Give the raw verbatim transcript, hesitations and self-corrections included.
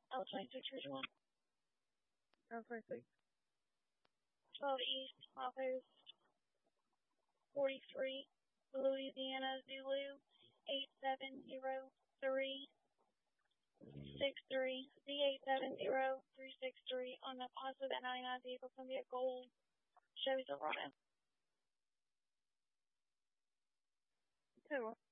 L twenty-six, one. L twenty-six. twelve East, Post forty-three, Louisiana, Zulu, eight seven zero three six three, Z eight seven zero three six three on the positive at ninety-nine vehicle, Columbia Gold, Chevy Silverado. Two.